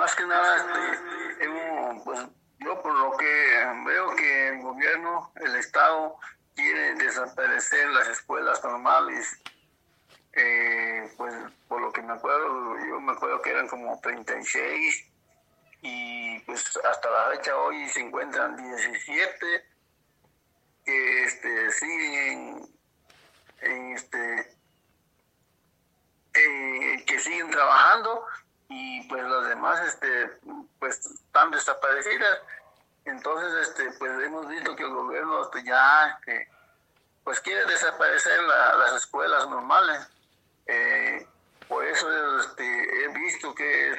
más que nada, pues yo por lo que veo que el gobierno, el Estado, quiere desaparecer las escuelas normales. Pues por lo que me acuerdo, yo me acuerdo que eran como 36 y pues hasta la fecha hoy se encuentran 17 que siguen que siguen trabajando y pues las demás pues están desaparecidas. Entonces pues hemos visto que el gobierno ya pues quiere desaparecer las escuelas normales. Por eso he visto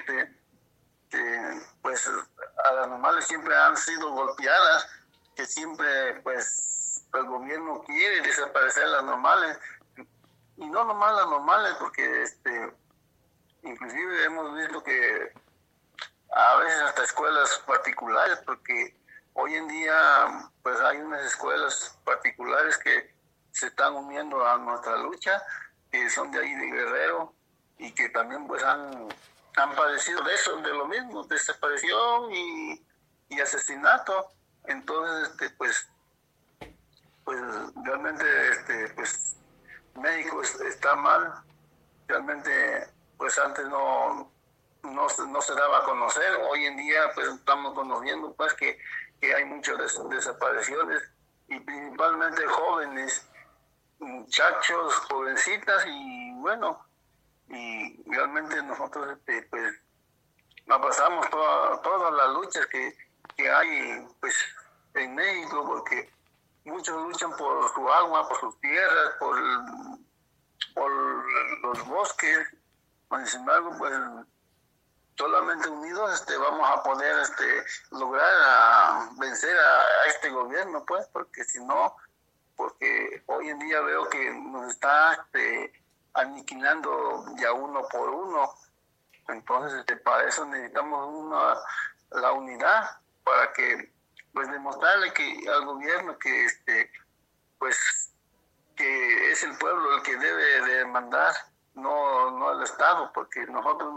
que pues a las normales siempre han sido golpeadas, que siempre pues el gobierno quiere desaparecer las normales, y no nomás las normales, porque inclusive hemos visto que a veces hasta escuelas particulares, porque hoy en día pues hay unas escuelas particulares que se están uniendo a nuestra lucha, que son de ahí de Guerrero, y que también pues han padecido de eso, de lo mismo, desaparición y asesinato. Entonces pues realmente pues México está mal. Realmente pues antes no se daba a conocer. Hoy en día pues estamos conociendo pues que hay muchas desapariciones, y principalmente jóvenes, muchachos, jovencitas, y bueno, y realmente nosotros pues nos pasamos todas las luchas que hay pues en México, porque muchos luchan por su agua, por sus tierras, por los bosques. Sin embargo, pues solamente unidos vamos a poder lograr vencer a este gobierno, pues, porque si no, porque hoy en día veo que nos está aniquilando ya uno por uno. Entonces para eso necesitamos la unidad, para que pues demostrarle que al gobierno que pues que es el pueblo el que debe de mandar, no el Estado, porque nosotros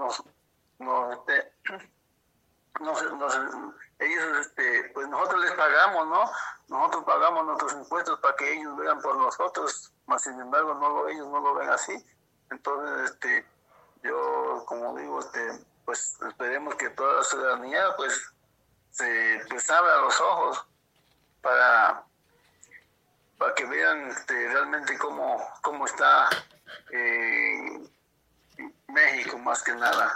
ellos pues nosotros les pagamos, ¿no? Nosotros pagamos nuestros impuestos para que ellos vean por nosotros, mas sin embargo ellos no lo ven así. Entonces yo, como digo, pues esperemos que toda la ciudadanía pues se pues abra los ojos para que vean realmente cómo está México, más que nada.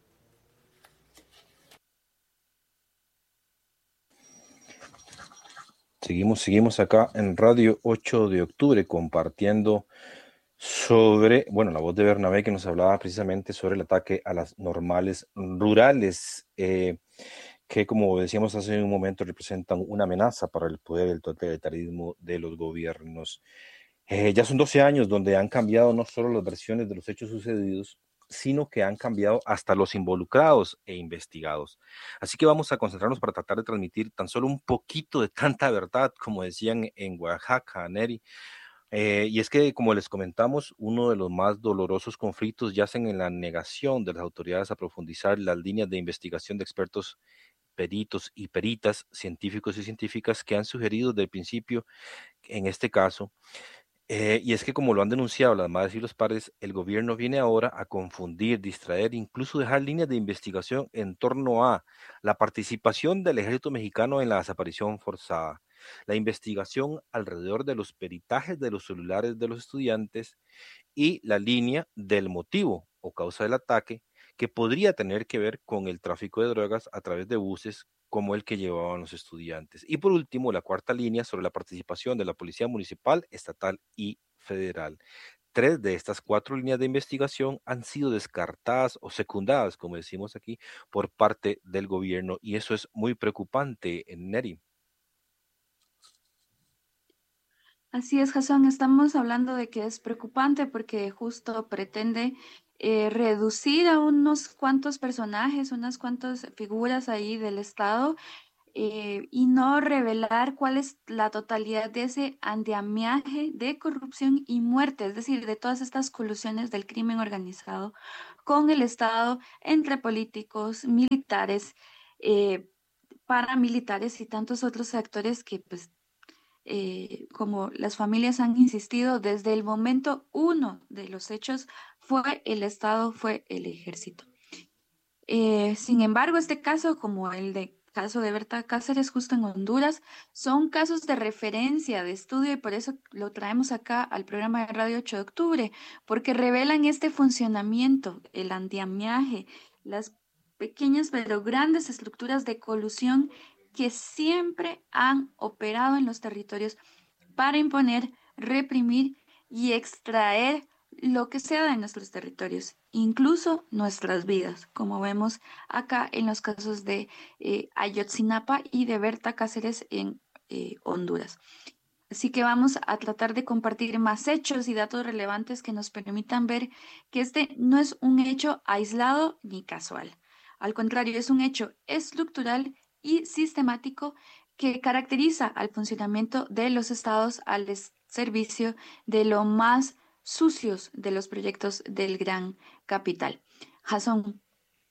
Seguimos acá en Radio 8 de octubre compartiendo sobre, bueno, la voz de Bernabé, que nos hablaba precisamente sobre el ataque a las normales rurales, que como decíamos hace un momento representan una amenaza para el poder y el totalitarismo de los gobiernos. Ya son 12 años donde han cambiado no solo las versiones de los hechos sucedidos, sino que han cambiado hasta los involucrados e investigados. Así que vamos a concentrarnos para tratar de transmitir tan solo un poquito de tanta verdad, como decían en Oaxaca, Neri. Y es que, como les comentamos, uno de los más dolorosos conflictos yacen en la negación de las autoridades a profundizar las líneas de investigación de expertos, peritos y peritas, científicos y científicas que han sugerido desde el principio, en este caso, y es que como lo han denunciado las madres y los padres, el gobierno viene ahora a confundir, distraer, incluso dejar líneas de investigación en torno a la participación del ejército mexicano en la desaparición forzada, la investigación alrededor de los peritajes de los celulares de los estudiantes y la línea del motivo o causa del ataque, que podría tener que ver con el tráfico de drogas a través de buses como el que llevaban los estudiantes. Y por último, la cuarta línea sobre la participación de la Policía Municipal, Estatal y Federal. 3 de estas 4 líneas de investigación han sido descartadas o secundadas, como decimos aquí, por parte del gobierno, y eso es muy preocupante, Neri. Así es, Jason, estamos hablando de que es preocupante porque justo pretende reducir a unos cuantos personajes, unas cuantas figuras ahí del Estado, y no revelar cuál es la totalidad de ese andamiaje de corrupción y muerte, es decir, de todas estas colusiones del crimen organizado con el Estado, entre políticos, militares, paramilitares y tantos otros actores que, pues, como las familias han insistido, desde el momento uno de los hechos fue el Estado, fue el ejército. Sin embargo, este caso, como el de caso de Berta Cáceres justo en Honduras, son casos de referencia, de estudio, y por eso lo traemos acá al programa de Radio 8 de octubre, porque revelan este funcionamiento, el andamiaje, las pequeñas pero grandes estructuras de colusión que siempre han operado en los territorios para imponer, reprimir y extraer lo que sea de nuestros territorios, incluso nuestras vidas, como vemos acá en los casos de Ayotzinapa y de Berta Cáceres en Honduras. Así que vamos a tratar de compartir más hechos y datos relevantes que nos permitan ver que este no es un hecho aislado ni casual. Al contrario, es un hecho estructural y sistemático que caracteriza al funcionamiento de los estados al servicio de lo más sucios de los proyectos del gran capital. Jason.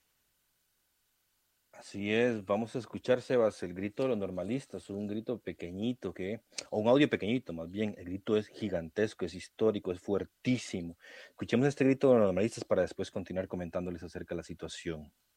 Así es, vamos a escuchar, Sebas, el grito de los normalistas, un grito pequeñito o un audio pequeñito más bien, el grito es gigantesco, es histórico, es fuertísimo. Escuchemos este grito de los normalistas para después continuar comentándoles acerca de la situación.